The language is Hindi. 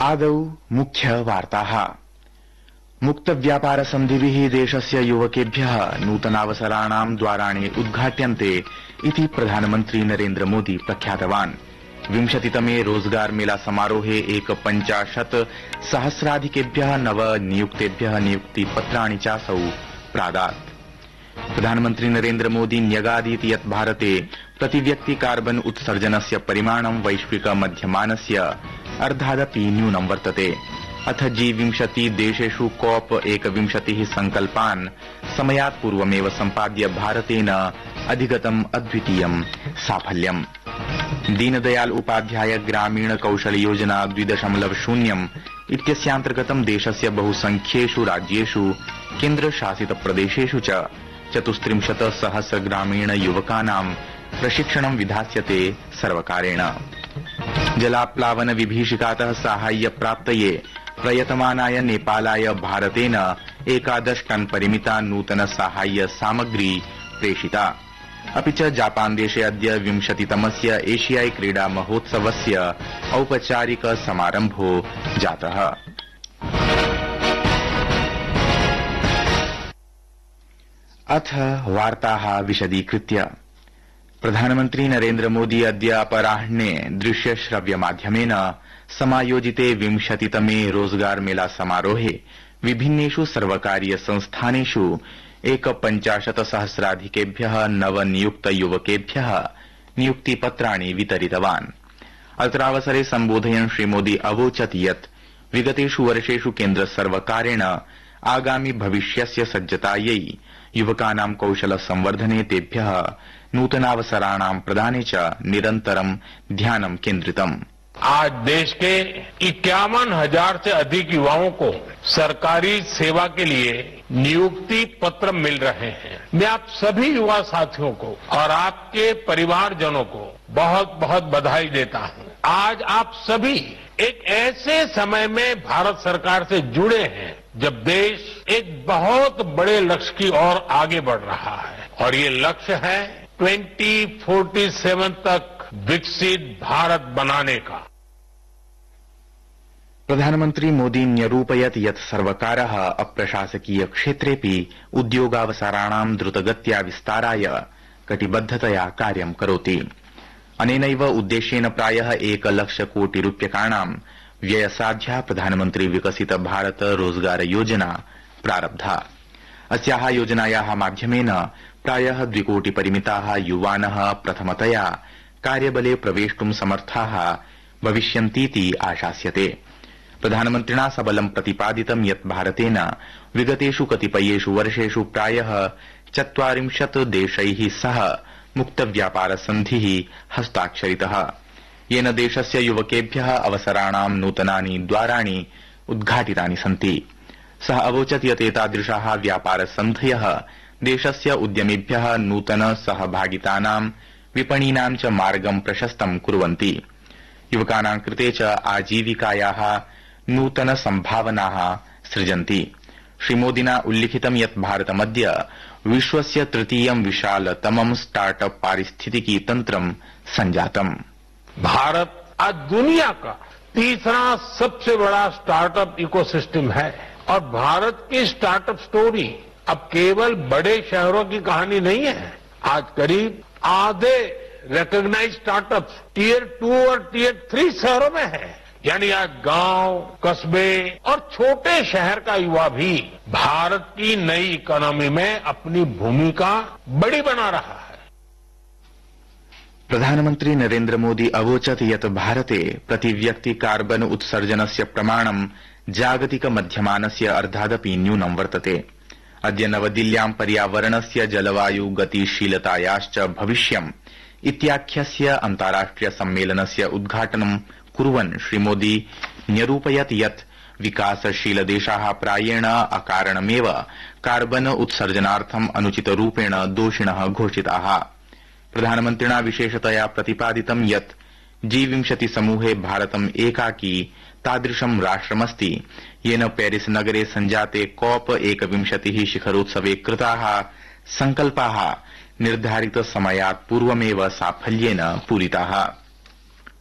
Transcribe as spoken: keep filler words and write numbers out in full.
आदौ मुख्यवार्ताः। मुक्तव्यापारसन्धिभिः देशस्य युवकेभ्यः नूतनावसराणां द्वाराणि उद्घाट्यन्ते इति प्रधानमन्त्री नरेन्द्र मोदी प्रख्यातवान्। विंशतितमे रोजगार मेला समारोहे एकपञ्चाशत् सहस्राधिकेभ्यः नवनियुक्तेभ्यः नियुक्तिपत्राणि चासौ प्रादात्। प्रधानमन्त्री नरेन्द्र मोदी न्यगादीत् यत् भारते प्रतिव्यक्ति कार्बन उत्सर्जनस्य परिमाणं वैश्विक मध्यमानस्य अर्धादपि न्यूनं वर्तते। अथ जी विंशति देशेषु कॉप एकविंशतिः संकल्पान् समयात् पूर्वमेव सम्पाद्य भारतेन अधिगतम् अद्वितीयं साफल्यम्। दीनदयाल उपाध्याय ग्रामीण कौशल योजना द्वि दशमलव शून्यम् इत्यस्यान्तर्गतं देशस्य बहुसंख्येषु राज्येषु केन्द्रशासित प्रदेशेषु च चतुस्त्रिंशत् सहस्र ग्रामीण युवकानां प्रशिक्षणं विधास्यते सर्वकारेण। जलाप्लावन विभीषिकातः साहाय्य प्राप्तये प्रयतमानाय नेपालाय भारतेन एकादश टन परिमिता नूतन साहाय्य सामग्री प्रेषिता। अपि च जापान देशे अद्य विंशतितमस्य एशियाई क्रीडा महोत्सवस्य औपचारिक समारम्भो जातः। अथ वार्ताः विशदीकृत्य। प्रधानमन्त्री नरेन्द्र मोदी अद्य अपराह्ने दृश्य श्रव्य माध्यमेन समायोजिते विंशतितमे रोजगार मेला समारोहे विभिन्नेषु सर्वकारीय संस्थानेषु एकपञ्चाशत् सहस्राधिकेभ्यः नवनियुक्त युवकेभ्यः नियुक्तिपत्राणि वितरितवान्। अत्रावसरे सम्बोधयन् श्रीमोदी अवोचत् यत् विगतेषु वर्षेषु केन्द्र सर्वकारेण आगामि भविष्यस्य सज्जतायै युवकानां कौशल संवर्धने तेभ्यः नूतनावसराणां प्रदाने च निरन्तरं ध्यानं केन्द्रितम्। आज देश के इक्यावन हजार से अधिक युवाओं को सरकारी सेवा के लिए नियुक्ति पत्र मिल रहे हैं। मैं आप सभी युवा साथियों को और आपके परिवारजनों को बहुत बहुत बधाई देता हूं। आज आप सभी एक ऐसे समय में भारत सरकार से जुड़े हैं जब देश एक बहुत बड़े लक्ष्य की ओर आगे बढ़ रहा है और ये लक्ष्य है ट्वेंटी फोर्टी सेवन तक विकसित भारत बनाने का। प्रधानमन्त्री मोदी न्यरूपयत् यत् सर्वकारः अप्रशासकीय क्षेत्रेऽपि उद्योगावसराणां द्रुतगत्या विस्ताराय कटिबद्धतया कार्यं करोति। अनेनैव उद्देश्येन प्रायः एकलक्ष कोटि रूप्यकाणां व्ययसाध्या प्रधानमन्त्री विकसित भारत रोजगार योजना प्रारब्धा। अस्याः योजनायाः माध्यमेन प्रायः द्विकोटि परिमिताः युवानः प्रथमतया कार्यबले प्रवेष्टुं समर्थाः भविष्यन्तीति आशास्यते। प्रधानमन्त्रिणा सबलं प्रतिपादितं यत् भारतेन विगतेषु कतिपयेषु वर्षेषु प्रायः चत्वारिंशत् देशैः सह मुक्तव्यापार सन्धिः हस्ताक्षरितः, येन देशस्य युवकेभ्यः अवसराणां नूतनानि द्वाराणि उद्घाटितानि सन्ति। सः अवोचत् यत् एतादृशाः व्यापार सन्धयः देशस्य उद्यमिभ्यः नूतन सहभागितानां विपणीनां च मार्गं प्रशस्तं कुर्वन्ति। युवकानां कृते च आजीविकायाः नूतन सम्भावनाः सृजन्ति। श्रीमोदिना उल्लिखितं यत् भारतमद्य विश्वस्य तृतीयं विशालतमं स्टार्टअप पारिस्थितिकी तन्त्रं सञ्जातम्। भारत आज दुनिया का तीसरा सबसे बड़ा स्टार्टअप इकोसिस्टम है और भारत की स्टार्टअप स्टोरी अब केवल बड़े शहरों की कहानी नहीं है। आज करीब आधे रिकॉग्नाइज्ड स्टार्टअप्स टीयर टू और टीयर थ्री शहरों में है। यानी आज गांव, कस्बे और छोटे शहर का युवा भी भारत की नई इकोनॉमी में अपनी भूमिका बड़ी बना रहा है। प्रधानमन्त्री नरेन्द्र मोदी अवोचत् यत् भारते प्रतिव्यक्ति कार्बन उत्सर्जनस्य प्रमाणं जागतिक मध्यमानस्य अर्धादपि न्यूनं वर्तते। अद्य नवदिल्ल्यां पर्यावरणस्य जलवायु गतिशीलतायाश्च भविष्यम् इत्याख्यस्य अन्ताराष्ट्रिय सम्मेलनस्य उद्घाटनं कुर्वन् श्रीमोदी न्यरूपयत् यत् विकासशील देशाः प्रायेण अकारणमेव कार्बन उत्सर्जनार्थम् अनुचितरूपेण दोषिणः घोषिताः। प्रधानमन्त्रिणा विशेषतया प्रतिपादितं यत् जी विंशति समूहे भारतम् एकाकी तादृशं राष्ट्रमस्ति येन पेरिस नगरे सञ्जाते कॉप एकविंशतिः शिखरोत्सवे कृताः संकल्पाः निर्धारित समयात् पूर्वमेव साफल्येन पूरिताः।